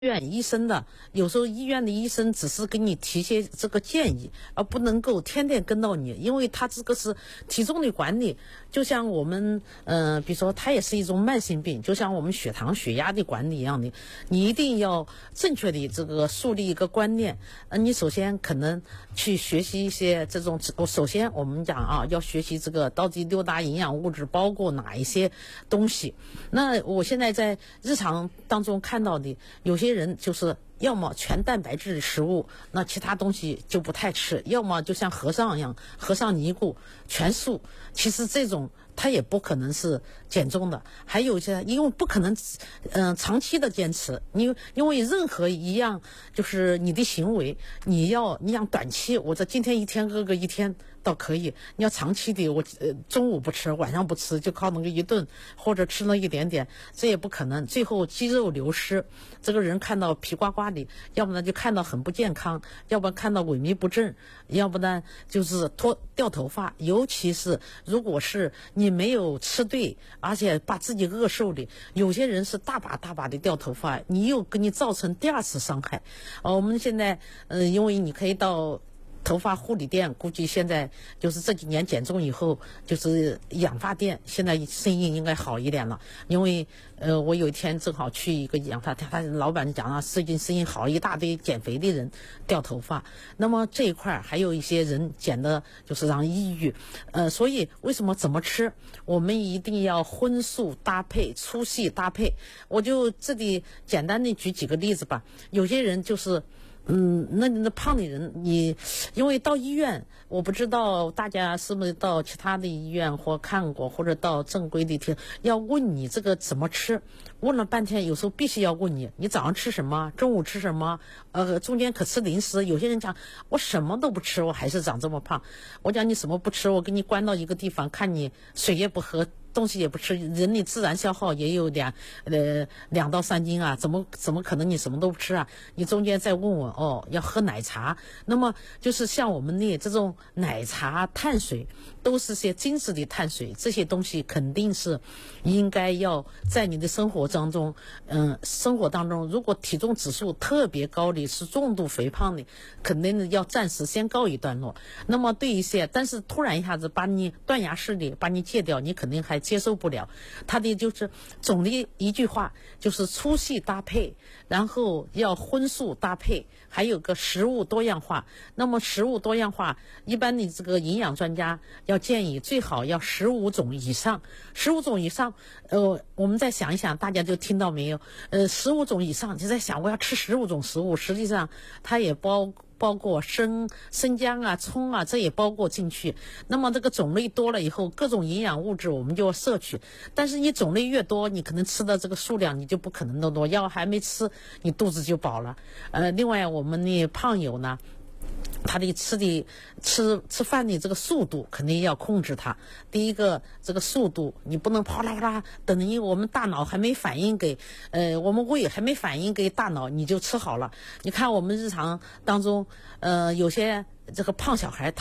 院医生的，有时候医院的医生只是给你提些这个建议，而不能够天天跟到你，因为他这个是体重的管理，就像我们比如说它也是一种慢性病，就像我们血糖血压的管理一样的，你一定要正确的这个树立一个观念。你首先可能去学习一些这种，首先我们讲啊，要学习这个到底6大营养物质包括哪一些东西。那我现在在日常当中看到的有些人就是要么全蛋白质的食物，那其他东西就不太吃；要么就像和尚一样，和尚尼姑全素。其实这种它也不可能是减重的。还有一些因为不可能长期的坚持，因为任何一样就是你的行为，你想短期我这今天一天饿个一天倒可以，你要长期的我中午不吃晚上不吃，就靠那个一顿或者吃了一点点，这也不可能，最后肌肉流失，这个人看到皮呱呱的，要不然就看到很不健康，要不然看到萎靡不振，要不然就是掉头发。尤其是如果是你没有吃对，而且把自己饿瘦的，有些人是大把大把的掉头发，你又给你造成第二次伤害。我们现在因为你可以到头发护理店，估计现在就是这几年减重以后，就是养发店现在生意应该好一点了。因为我有一天正好去一个养发店，他老板讲啊，最近生意好，一大堆减肥的人掉头发。那么这一块还有一些人减的就是让抑郁。所以为什么怎么吃，我们一定要荤素搭配，粗细搭配。我就这里简单的举几个例子吧。有些人就是那胖的人，因为到医院，我不知道大家是不是到其他的医院或看过，或者到正规的厅，要问你这个怎么吃，问了半天，有时候必须要问你早上吃什么，中午吃什么，中间可吃零食。有些人讲我什么都不吃，我还是长这么胖。我讲你什么不吃，我给你关到一个地方，看你水也不喝，东西也不吃，人的自然消耗也有2到3斤啊，怎么可能你什么都不吃啊？你中间再问我要喝奶茶，那么就是像我们的这种奶茶、碳水都是些精致的碳水，这些东西肯定是应该要在你的生活当中，如果体重指数特别高的，是重度肥胖的，肯定要暂时先告一段落。那么对一些，但是突然一下子把你断崖式的把你戒掉，你肯定还接受不了。他的就是总的一句话，就是粗细搭配，然后要荤素搭配，还有个食物多样化。那么食物多样化，一般的这个营养专家要建议最好要15种以上。15种以上，我们再想一想，大家就听到没有？15种以上，就在想我要吃15种食物，实际上它也包括生姜啊、葱啊，这也包括进去。那么这个种类多了以后，各种营养物质我们就要摄取。但是你种类越多，你可能吃的这个数量你就不可能那么多，要还没吃，你肚子就饱了。另外我们的胖友呢，他的吃饭的这个速度肯定要控制它。第一个，这个速度你不能啪啦啪啦，等于我们大脑还没反应给我们胃还没反应给大脑，你就吃好了。你看我们日常当中有些这个胖小孩